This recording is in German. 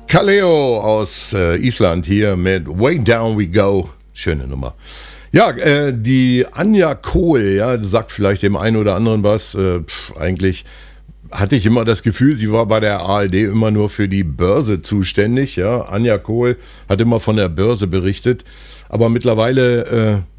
Kaleo aus Island hier mit Way Down We Go. Schöne Nummer. Ja, die Anja Kohl, ja, sagt vielleicht dem einen oder anderen was. Eigentlich hatte ich immer das Gefühl, sie war bei der ARD immer nur für die Börse zuständig. Ja, Anja Kohl hat immer von der Börse berichtet. Aber mittlerweile